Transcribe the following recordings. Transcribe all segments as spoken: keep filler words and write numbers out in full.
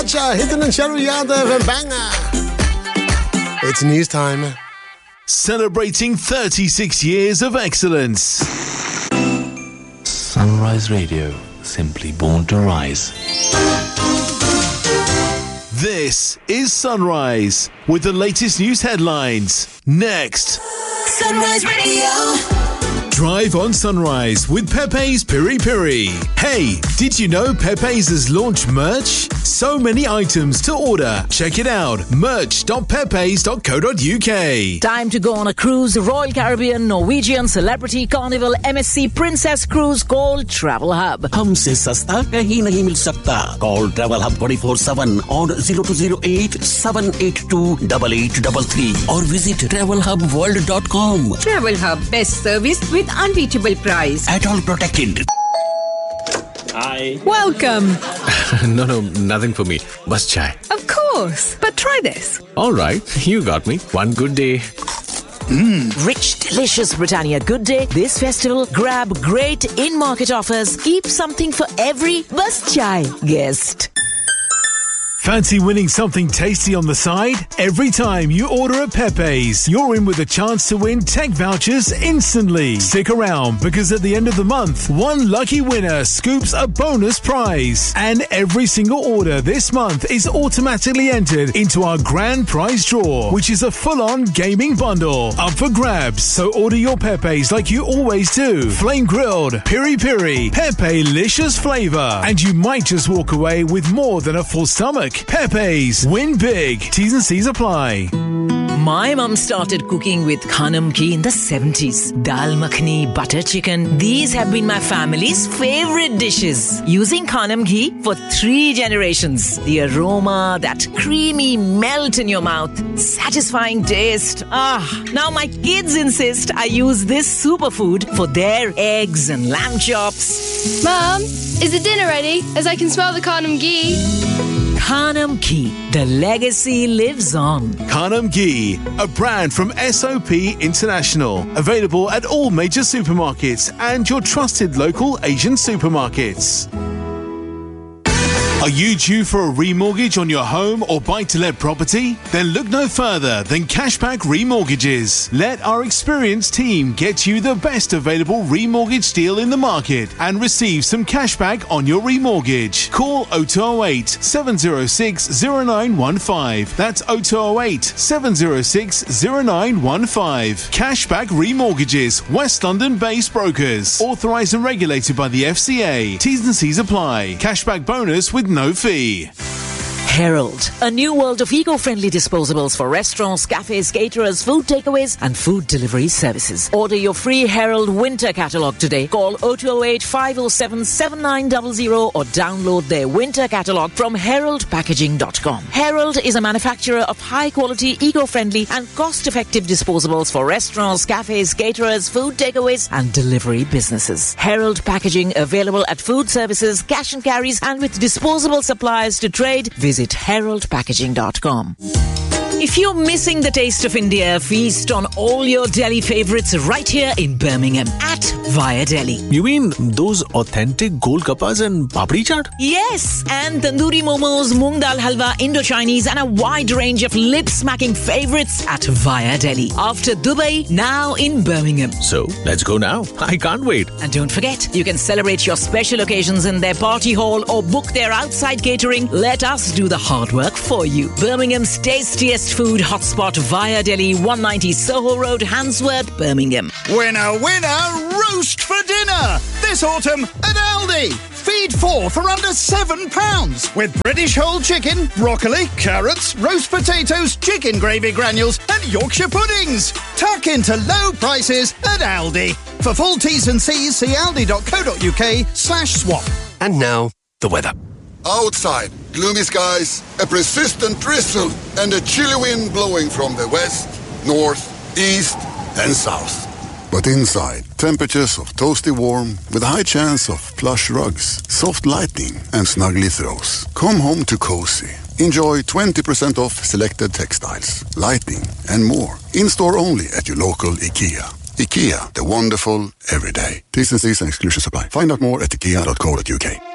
Chacha, Hiten and Sharu Yadav and Banger. It's news time. Celebrating thirty-six years of excellence. Sunrise Radio, simply born to rise. This is Sunrise with the latest news headlines. Next. Sunrise Radio. Drive on Sunrise with Pepe's Piri Piri. Hey, did you know Pepe's has launched merch? So many items to order. Check it out. merch dot pepes dot co dot uk. Time to go on a cruise. Royal Caribbean, Norwegian, Celebrity, Carnival, M S C, Princess Cruise. Call Travel Hub. हमसे सस्ता कहीं नहीं मिल सकता. Call Travel Hub twenty-four seven on zero two zero eight seven eight two eight eight three three or visit travel hub world dot com. Travel Hub, best service with unbeatable price. At all protected. Hi. Welcome. no, no, nothing for me. Bus chai. Of course, but try this. All right, you got me. One good day. Mmm, rich, delicious Britannia Good Day. This festival, grab great in-market offers. Keep something for every Bus Chai guest. Fancy winning something tasty on the side? Every time you order at Pepe's, you're in with a chance to win tech vouchers instantly. Stick around because at the end of the month, one lucky winner scoops a bonus prize. And every single order this month is automatically entered into our grand prize draw, which is a full-on gaming bundle up for grabs. So order your Pepe's like you always do. Flame grilled, piri piri, Pepe-licious flavor. And you might just walk away with more than a full stomach. Pepe's. Win big. T's and C's apply. My mum started cooking with Khanam ghee in the seventies. Dal makhani, butter chicken. These have been my family's favorite dishes. Using Khanam ghee for three generations. The aroma, that creamy melt in your mouth. Satisfying taste. Ah, now my kids insist I use this superfood for their eggs and lamb chops. Mum, is the dinner ready? As I can smell the Khanam ghee. Khanam Ghee. The legacy lives on. Khanam Ghee, a brand from S O P International. Available at all major supermarkets and your trusted local Asian supermarkets. Are you due for a remortgage on your home or buy-to-let property? Then look no further than Cashback Remortgages. Let our experienced team get you the best available remortgage deal in the market and receive some cashback on your remortgage. Call oh two oh eight, seven oh six, oh nine one five. That's oh two oh eight, seven oh six, oh nine one five. Cashback Remortgages, West London-based brokers. Authorised and regulated by the F C A. T's and C's apply. Cashback bonus with no fee. Herald, a new world of eco-friendly disposables for restaurants, cafes, caterers, food takeaways and food delivery services. Order your free Herald winter catalogue today. Call oh two oh eight, five oh seven, seven nine zero zero or download their winter catalogue from herald packaging dot com. Herald is a manufacturer of high-quality, eco-friendly and cost-effective disposables for restaurants, cafes, caterers, food takeaways and delivery businesses. Herald Packaging available at food services, cash and carries and with disposable suppliers to trade. Visit herald packaging dot com. If you're missing the taste of India, feast on all your Delhi favorites right here in Birmingham at Via Delhi. You mean those authentic golgappas and papdi chaat? Yes, and tandoori momos, moong dal halwa, Indo-Chinese and a wide range of lip-smacking favorites at Via Delhi. After Dubai, now in Birmingham. So, let's go now. I can't wait. And don't forget, you can celebrate your special occasions in their party hall or book their outside catering. Let us do the hard work for you. Birmingham's tastiest food hotspot Via Delhi, one ninety Soho Road, Handsworth, Birmingham. Winner, winner, roast for dinner! This autumn at Aldi. Feed four for under seven pounds with British whole chicken, broccoli, carrots, roast potatoes, chicken gravy granules and Yorkshire puddings. Tuck into low prices at Aldi. For full T's and C's, see aldi dot co dot uk slash swap. And now, the weather. Outside, gloomy skies, a persistent drizzle, and a chilly wind blowing from the west, north, east, and south. But inside, temperatures of toasty warm with a high chance of plush rugs, soft lighting, and snuggly throws. Come home to cozy. Enjoy twenty percent off selected textiles, lighting, and more. In-store only at your local IKEA. IKEA, the wonderful everyday. T's and C's and exclusions apply. Find out more at ikea dot co dot uk.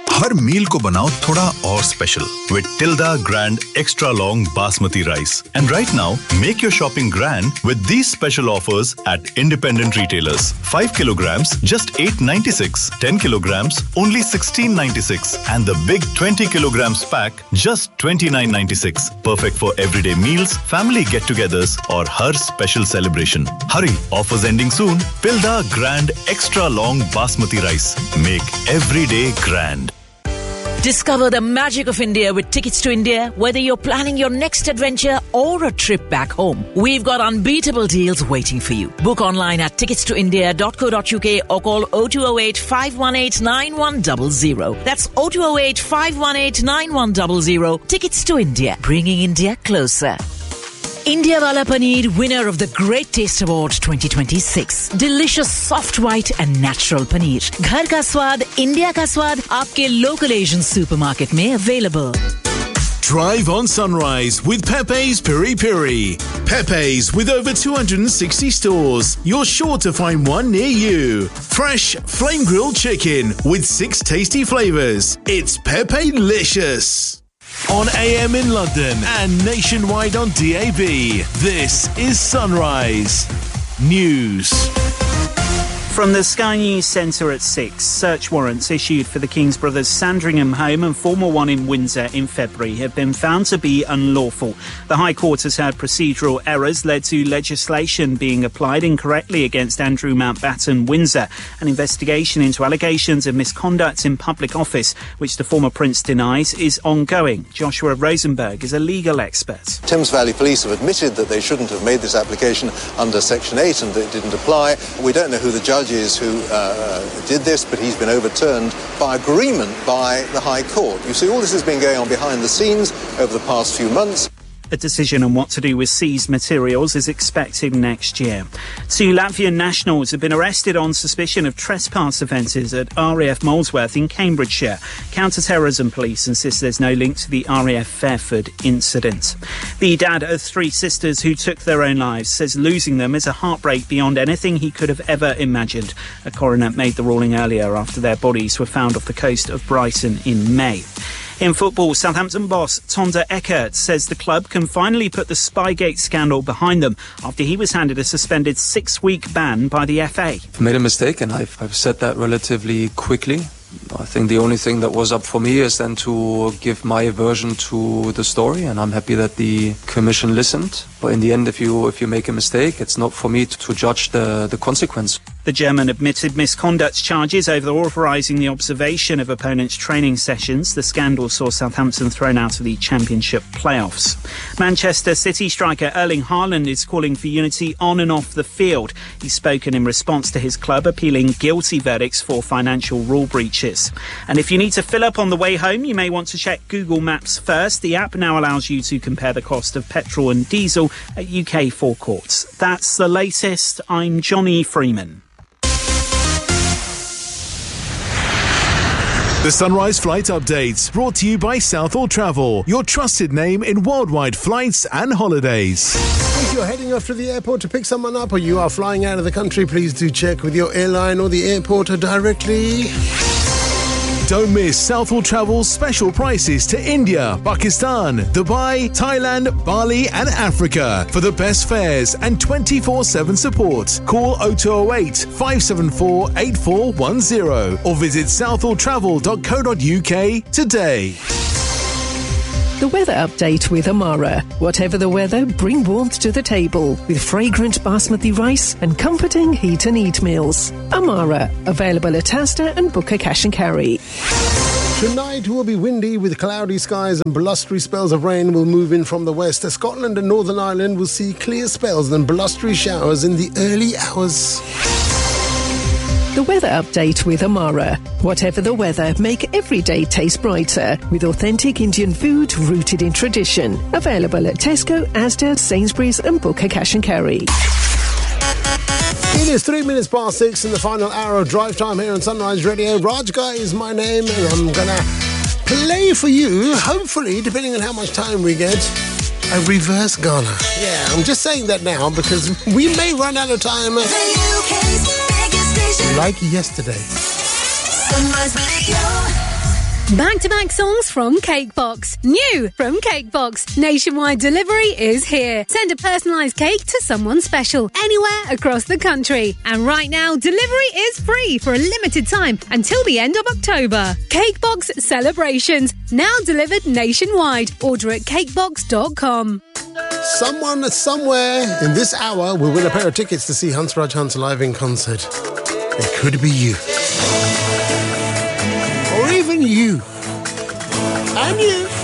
हर मील को बनाओ थोड़ा और special with Tilda Grand Extra Long Basmati Rice. And right now, make your shopping grand with these special offers at independent retailers. five kilograms, just eight ninety-six. ten kilograms, only sixteen ninety-six. And the big twenty kilograms pack, just twenty-nine ninety-six. Perfect for everyday meals, family get-togethers, or her special celebration. Hurry, offers ending soon. Tilda Grand Extra Long Basmati Rice. Make every day grand. Discover the magic of India with Tickets to India. Whether you're planning your next adventure or a trip back home, we've got unbeatable deals waiting for you. Book online at tickets to india dot co dot uk or call oh two oh eight, five one eight, nine one zero zero. That's oh two oh eight, five one eight, nine one zero zero. Tickets to India, bringing India closer. India Wala Paneer, winner of the Great Taste Award twenty twenty-six. Delicious, soft, white and natural paneer. Ghar ka swad, India ka swad, aapke local Asian supermarket mein available. Drive on Sunrise with Pepe's Piri Piri. Pepe's with over two hundred sixty stores. You're sure to find one near you. Fresh, flame-grilled chicken with six tasty flavours. It's Pepe-licious. On A M in London and nationwide on D A B. This is Sunrise News. From the Sky News Centre at six, search warrants issued for the Kings Brothers Sandringham home and former one in Windsor in February have been found to be unlawful. The High Court has heard procedural errors led to legislation being applied incorrectly against Andrew Mountbatten, Windsor. An investigation into allegations of misconduct in public office, which the former Prince denies, is ongoing. Joshua Rosenberg is a legal expert. Thames Valley Police have admitted that they shouldn't have made this application under Section eight and that it didn't apply. We don't know who the judge is who uh, did this, but he's been overturned by agreement by the High Court. You see, all this has been going on behind the scenes over the past few months. A decision on what to do with seized materials is expected next year. Two Latvian nationals have been arrested on suspicion of trespass offences at R A F Molesworth in Cambridgeshire. Counter-terrorism police insist there's no link to the R A F Fairford incident. The dad of three sisters who took their own lives says losing them is a heartbreak beyond anything he could have ever imagined. A coroner made the ruling earlier after their bodies were found off the coast of Brighton in May. In football, Southampton boss Tonda Eckert says the club can finally put the Spygate scandal behind them after he was handed a suspended six-week ban by the F A. I've made a mistake and I've, I've said that relatively quickly. I think the only thing that was up for me is then to give my version to the story, and I'm happy that the commission listened. But in the end, if you if you make a mistake, it's not for me to, to judge the, the consequence. The German admitted misconduct charges over authorising the observation of opponents' training sessions. The scandal saw Southampton thrown out of the Championship playoffs. Manchester City striker Erling Haaland is calling for unity on and off the field. He's spoken in response to his club appealing guilty verdicts for financial rule breaches. And if you need to fill up on the way home, you may want to check Google Maps first. The app now allows you to compare the cost of petrol and diesel at U K forecourts. That's the latest. I'm Johnny Freeman. The Sunrise Flight Updates, brought to you by Southall Travel, your trusted name in worldwide flights and holidays. If you're heading off to the airport to pick someone up or you are flying out of the country, please do check with your airline or the airport directly. Don't miss Southall Travel's special prices to India, Pakistan, Dubai, Thailand, Bali and Africa for the best fares and twenty-four seven support. Call oh two oh eight, five seven four, eight four one oh or visit southall travel dot co dot uk today. The weather update with Amara. Whatever the weather, bring warmth to the table with fragrant basmati rice and comforting heat and eat meals. Amara, available at Asda and Booker Cash and Carry. Tonight will be windy with cloudy skies and blustery spells of rain will move in from the west. Scotland and Northern Ireland will see clear spells and blustery showers in the early hours. The weather update with Amara. Whatever the weather, make every day taste brighter with authentic Indian food rooted in tradition. Available at Tesco, Asda, Sainsbury's and Booker Cash and Carry. It is three minutes past six in the final hour of drive time here on Sunrise Radio. Raj Guy is my name and I'm going to play for you, hopefully, depending on how much time we get, a reverse Ghana. Yeah, I'm just saying that now because we may run out of time. Like yesterday. Sunrise Radio. Back-to-back songs from Cakebox. New from Cakebox. Nationwide delivery is here. Send a personalised cake to someone special anywhere across the country. And right now, delivery is free for a limited time until the end of October. Cakebox Celebrations. Now delivered nationwide. Order at cakebox dot com. Someone somewhere in this hour will win a pair of tickets to see Hans Raj Hans live in concert. It could be you. Or even you. And you.